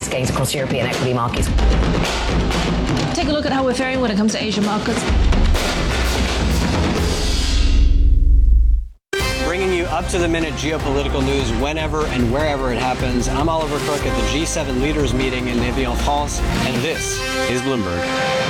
gains across European equity markets. Take a look at how we're faring when it comes to Asian markets. Bringing you up-to-the-minute geopolitical news whenever and wherever it happens. I'm Oliver Crook at the G7 leaders meeting in Evian-France, and this is Bloomberg.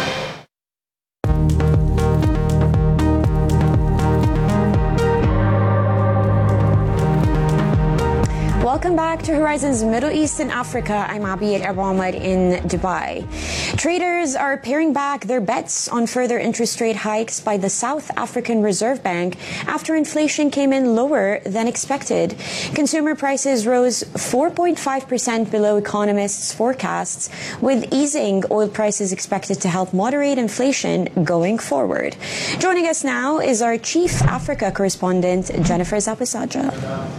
Welcome back to Horizons Middle East and Africa. I'm Abiyat Abahmed in Dubai. Traders are paring back their bets on further interest rate hikes by the South African Reserve Bank after inflation came in lower than expected. Consumer prices rose 4.5% below economists' forecasts, with easing oil prices expected to help moderate inflation going forward. Joining us now is our Chief Africa correspondent, Jennifer Zapasaja.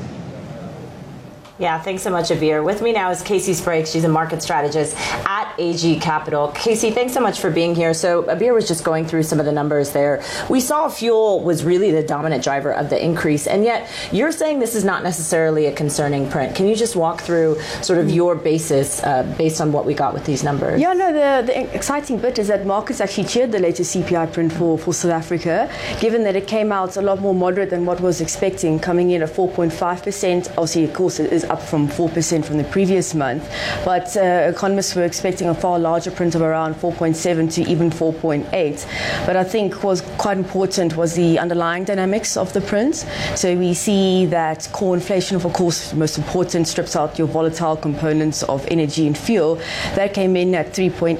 Yeah, thanks so much, Abir. With me now is Casey Sprague. She's a market strategist at AG Capital. Casey, thanks so much for being here. So Abir was just going through some of the numbers there. We saw fuel was really the dominant driver of the increase, and yet you're saying this is not necessarily a concerning print. Can you just walk through sort of your basis based on what we got with these numbers? Yeah, no, the exciting bit is that markets actually cheered the latest CPI print for South Africa, given that it came out a lot more moderate than what was expecting, coming in at 4.5%. Obviously, of course, it is up from 4% from the previous month, but economists were expecting a far larger print of around 4.7 to even 4.8. But I think what was quite important was the underlying dynamics of the print. So we see that core inflation, of course, most important, strips out your volatile components of energy and fuel. That came in at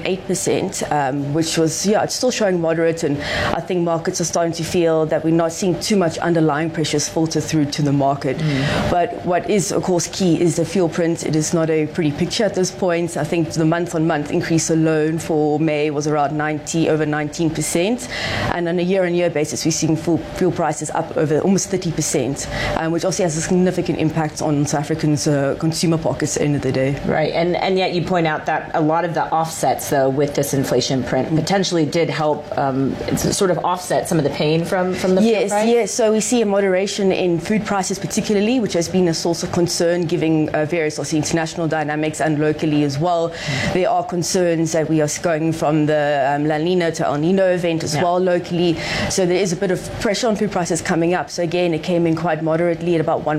3.8%, which was, it's still showing moderate, and I think markets are starting to feel that we're not seeing too much underlying pressures filter through to the market. But what is, of course, key is the fuel print. It is not a pretty picture at this point. I think the month-on-month increase alone for May was around over 19%, and on a year-on-year basis, we're seeing fuel prices up over almost 30%, which also has a significant impact on South Africans' consumer pockets at the end of the day. Right, and yet you point out that a lot of the offsets, though, with this inflation print potentially did help sort of offset some of the pain from the fuel price? Yes. So we see a moderation in food prices particularly, which has been a source of concern given various also international dynamics and locally as well. There are concerns that we are going from the La Nina to El Nino event as well locally. So there is a bit of pressure on food prices coming up. So again, it came in quite moderately at about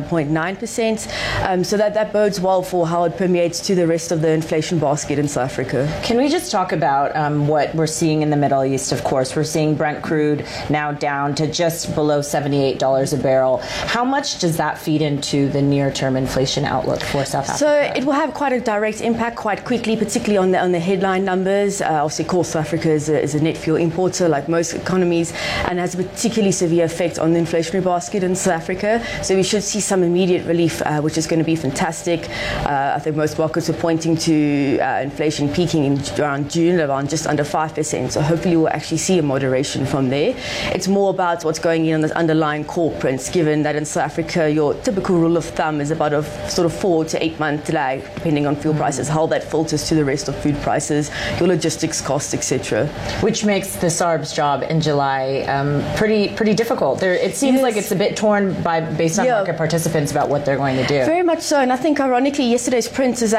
1.9%. So that bodes well for how it permeates to the rest of the inflation basket in South Africa. Can we just talk about what we're seeing in the Middle East? Of course, we're seeing Brent crude now down to just below $78 a barrel. How much does that feed into the near-term inflation outlook for South Africa? So it will have quite a direct impact quite quickly, particularly on the headline numbers. Obviously, of course, South Africa is a net fuel importer like most economies, and has a particularly severe effect on the inflationary basket in South Africa. So we should see some immediate relief, which is going to be fantastic. I think most markets are pointing to inflation peaking around June, around just under 5%. So hopefully we'll actually see a moderation from there. It's more about what's going on the underlying core prints, given that in South Africa, your typical rule of thumb is about a sort of 4 to 8 month lag, depending on fuel prices, how that filters to the rest of food prices, your logistics costs, etc. Which makes the SARB's job in July pretty difficult. It seems like it's a bit torn based on market participants about what they're going to do. Very much so, and I think ironically yesterday's print was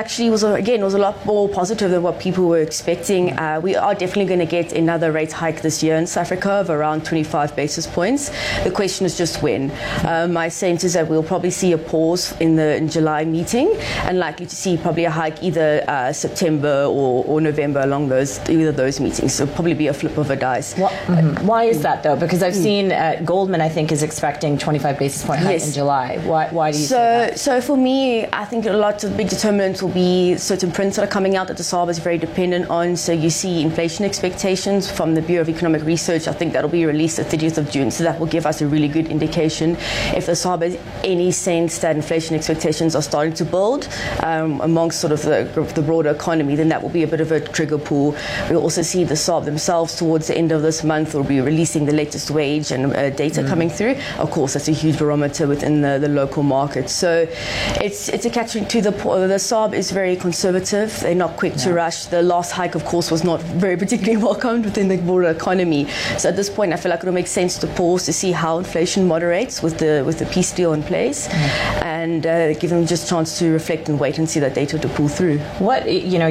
a lot more positive than what people were expecting. We are definitely going to get another rate hike this year in South Africa of around 25 basis points. The question is just when. My sense is that we'll probably see a pause in July meeting, and likely to see probably a hike either September or November along either of those meetings. So probably be a flip of a dice. Why is that though? Because I've seen Goldman, I think, is expecting 25 basis point hike in July. Why do you say that? So for me, I think a lot of big determinants will be certain prints that are coming out that the SARB is very dependent on. So you see inflation expectations from the Bureau of Economic Research. I think that'll be released the 30th of June. So that will give us a really good indication if the SARB has any sense that inflation expectations are starting to build amongst sort of the broader economy, then that will be a bit of a trigger pull. We'll also see the SARB themselves towards the end of this month will be releasing the latest wage and data coming through. Of course, that's a huge barometer within the local market. So it's a catch-22. The SARB is very conservative. They're not quick to rush. The last hike, of course, was not very particularly welcomed within the broader economy. So at this point, I feel like it'll make sense to pause to see how inflation moderates with the peace deal in place, and give them just a chance to reflect and wait and see that data to pull through.